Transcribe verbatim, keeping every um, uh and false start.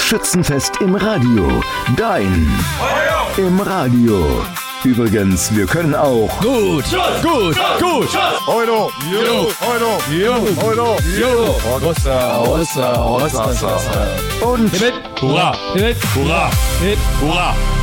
Schützenfest im Radio. Dein Feuer im Radio. Übrigens, wir können auch gut, gut, gut. Euro, Euro, Euro, Euro, Euro. Rossa, Rossa, Rossa, Rossa. Und Hurra, Hurra, Hurra.